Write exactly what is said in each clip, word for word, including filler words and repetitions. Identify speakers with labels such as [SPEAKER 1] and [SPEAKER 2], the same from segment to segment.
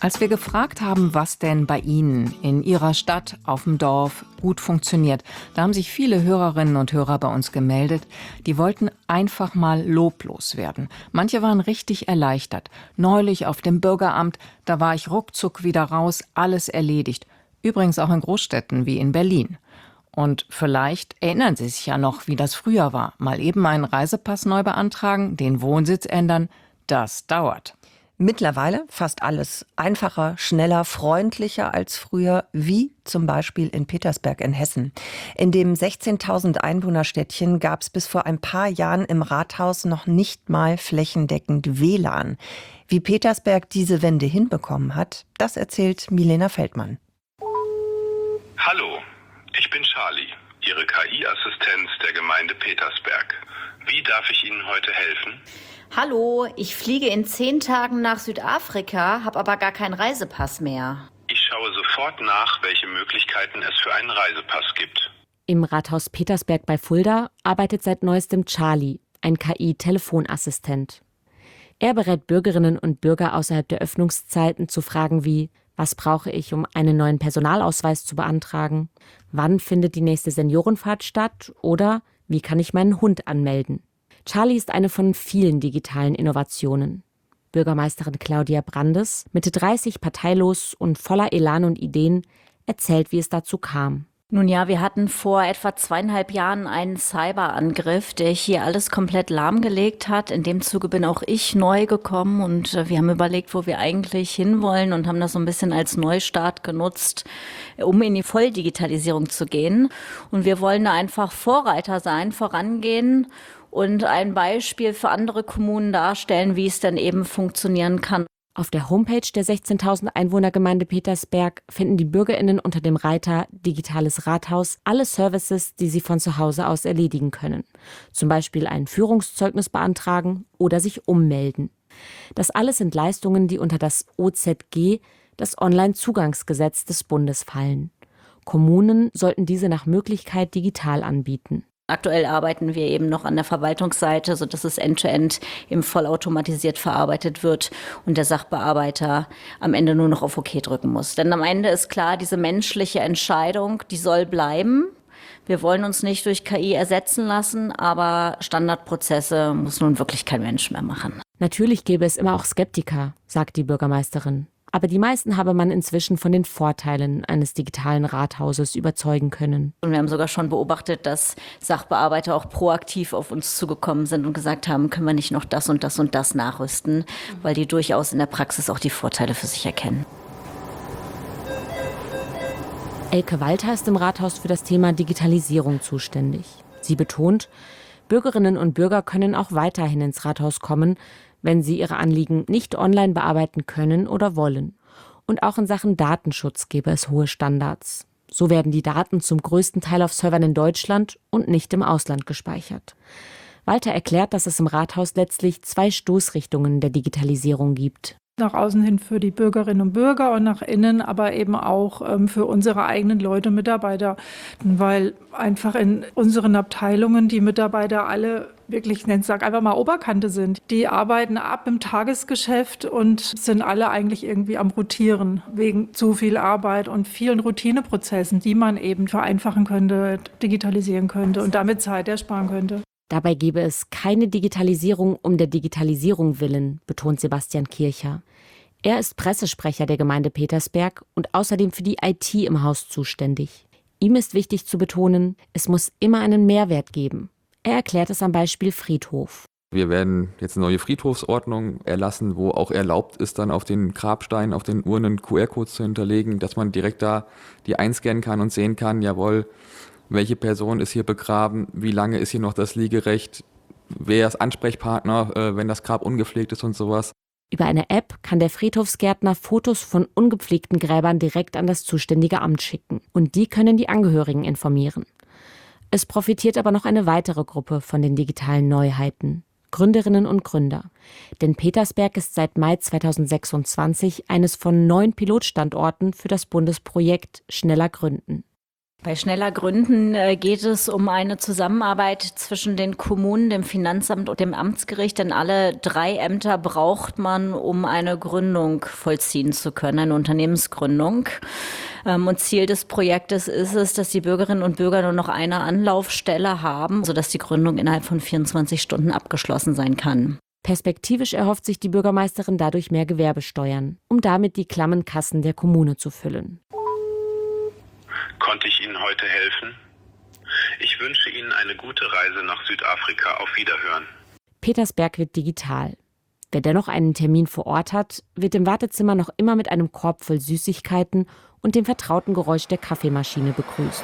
[SPEAKER 1] Als wir gefragt haben, was denn bei Ihnen in Ihrer Stadt, auf dem Dorf gut funktioniert, da haben sich viele Hörerinnen und Hörer bei uns gemeldet, die wollten einfach mal loblos werden. Manche waren richtig erleichtert. Neulich auf dem Bürgeramt, da war ich ruckzuck wieder raus, alles erledigt. Übrigens auch in Großstädten wie in Berlin. Und vielleicht erinnern Sie sich ja noch, wie das früher war. Mal eben einen Reisepass neu beantragen, den Wohnsitz ändern, das dauert.
[SPEAKER 2] Mittlerweile fast alles einfacher, schneller, freundlicher als früher, wie zum Beispiel in Petersberg in Hessen. In dem sechzehntausend Einwohnerstädtchen gab es bis vor ein paar Jahren im Rathaus noch nicht mal flächendeckend W L A N. Wie Petersberg diese Wende hinbekommen hat, das erzählt Milena Feldmann.
[SPEAKER 3] Hallo, ich bin Charlie, Ihre K I-Assistenz der Gemeinde Petersberg. Wie darf ich Ihnen heute helfen?
[SPEAKER 4] Hallo, ich fliege in zehn Tagen nach Südafrika, habe aber gar keinen Reisepass mehr.
[SPEAKER 3] Ich schaue sofort nach, welche Möglichkeiten es für einen Reisepass gibt.
[SPEAKER 5] Im Rathaus Petersberg bei Fulda arbeitet seit neuestem Charlie, ein K I-Telefonassistent. Er berät Bürgerinnen und Bürger außerhalb der Öffnungszeiten zu Fragen wie: Was brauche ich, um einen neuen Personalausweis zu beantragen? Wann findet die nächste Seniorenfahrt statt? Oder wie kann ich meinen Hund anmelden? Charlie ist eine von vielen digitalen Innovationen. Bürgermeisterin Claudia Brandes, Mitte dreißig, parteilos und voller Elan und Ideen, erzählt, wie es dazu kam.
[SPEAKER 4] Nun ja, wir hatten vor etwa zweieinhalb Jahren einen Cyberangriff, der hier alles komplett lahmgelegt hat. In dem Zuge bin auch ich neu gekommen und wir haben überlegt, wo wir eigentlich hinwollen und haben das so ein bisschen als Neustart genutzt, um in die Volldigitalisierung zu gehen. Und wir wollen da einfach Vorreiter sein, vorangehen und ein Beispiel für andere Kommunen darstellen, wie es dann eben funktionieren kann.
[SPEAKER 5] Auf der Homepage der sechzehntausend Einwohnergemeinde Petersberg finden die BürgerInnen unter dem Reiter Digitales Rathaus alle Services, die sie von zu Hause aus erledigen können. Zum Beispiel ein Führungszeugnis beantragen oder sich ummelden. Das alles sind Leistungen, die unter das O Z G, das Onlinezugangsgesetz des Bundes, fallen. Kommunen sollten diese nach Möglichkeit digital anbieten.
[SPEAKER 4] Aktuell arbeiten wir eben noch an der Verwaltungsseite, sodass es end-to-end eben vollautomatisiert verarbeitet wird und der Sachbearbeiter am Ende nur noch auf OK drücken muss. Denn am Ende ist klar, diese menschliche Entscheidung, die soll bleiben. Wir wollen uns nicht durch K I ersetzen lassen, aber Standardprozesse muss nun wirklich kein Mensch mehr machen.
[SPEAKER 5] Natürlich gäbe es immer auch Skeptiker, sagt die Bürgermeisterin. Aber die meisten habe man inzwischen von den Vorteilen eines digitalen Rathauses überzeugen können.
[SPEAKER 4] Und wir haben sogar schon beobachtet, dass Sachbearbeiter auch proaktiv auf uns zugekommen sind und gesagt haben, können wir nicht noch das und das und das nachrüsten, weil die durchaus in der Praxis auch die Vorteile für sich erkennen.
[SPEAKER 5] Elke Walter ist im Rathaus für das Thema Digitalisierung zuständig. Sie betont, Bürgerinnen und Bürger können auch weiterhin ins Rathaus kommen, wenn sie ihre Anliegen nicht online bearbeiten können oder wollen. Und auch in Sachen Datenschutz gäbe es hohe Standards. So werden die Daten zum größten Teil auf Servern in Deutschland und nicht im Ausland gespeichert. Walter erklärt, dass es im Rathaus letztlich zwei Stoßrichtungen der Digitalisierung gibt.
[SPEAKER 6] Nach außen hin für die Bürgerinnen und Bürger und nach innen aber eben auch ähm, für unsere eigenen Leute und Mitarbeiter. Weil einfach in unseren Abteilungen die Mitarbeiter alle wirklich, ich nenne es einfach mal Oberkante sind. Die arbeiten ab im Tagesgeschäft und sind alle eigentlich irgendwie am Rotieren wegen zu viel Arbeit und vielen Routineprozessen, die man eben vereinfachen könnte, digitalisieren könnte und damit Zeit ersparen könnte.
[SPEAKER 5] Dabei gäbe es keine Digitalisierung um der Digitalisierung willen, betont Sebastian Kircher. Er ist Pressesprecher der Gemeinde Petersberg und außerdem für die I T im Haus zuständig. Ihm ist wichtig zu betonen, es muss immer einen Mehrwert geben. Er erklärt es am Beispiel Friedhof.
[SPEAKER 7] Wir werden jetzt eine neue Friedhofsordnung erlassen, wo auch erlaubt ist, dann auf den Grabsteinen, auf den Urnen Q R-Codes zu hinterlegen, dass man direkt da die einscannen kann und sehen kann, jawohl, welche Person ist hier begraben, wie lange ist hier noch das Liegerecht, wer ist Ansprechpartner, äh, wenn das Grab ungepflegt ist und sowas.
[SPEAKER 5] Über eine App kann der Friedhofsgärtner Fotos von ungepflegten Gräbern direkt an das zuständige Amt schicken. Und die können die Angehörigen informieren. Es profitiert aber noch eine weitere Gruppe von den digitalen Neuheiten. Gründerinnen und Gründer. Denn Petersberg ist seit Mai zweitausendsechsundzwanzig eines von neun Pilotstandorten für das Bundesprojekt Schneller Gründen.
[SPEAKER 4] Bei Schneller Gründen geht es um eine Zusammenarbeit zwischen den Kommunen, dem Finanzamt und dem Amtsgericht, denn alle drei Ämter braucht man, um eine Gründung vollziehen zu können, eine Unternehmensgründung. Und Ziel des Projektes ist es, dass die Bürgerinnen und Bürger nur noch eine Anlaufstelle haben, sodass die Gründung innerhalb von vierundzwanzig Stunden abgeschlossen sein kann.
[SPEAKER 5] Perspektivisch erhofft sich die Bürgermeisterin dadurch mehr Gewerbesteuern, um damit die klammen Kassen der Kommune zu füllen.
[SPEAKER 3] Konnte ich Ihnen heute helfen? Ich wünsche Ihnen eine gute Reise nach Südafrika. Auf Wiederhören.
[SPEAKER 5] Petersberg wird digital. Wer dennoch einen Termin vor Ort hat, wird im Wartezimmer noch immer mit einem Korb voll Süßigkeiten und dem vertrauten Geräusch der Kaffeemaschine begrüßt.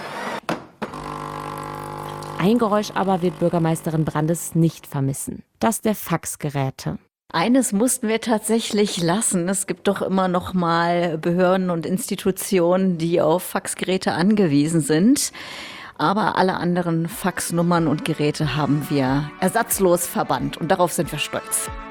[SPEAKER 5] Ein Geräusch aber wird Bürgermeisterin Brandes nicht vermissen: das der Faxgeräte.
[SPEAKER 4] Eines mussten wir tatsächlich lassen. Es gibt doch immer noch mal Behörden und Institutionen, die auf Faxgeräte angewiesen sind. Aber alle anderen Faxnummern und Geräte haben wir ersatzlos verbannt und darauf sind wir stolz.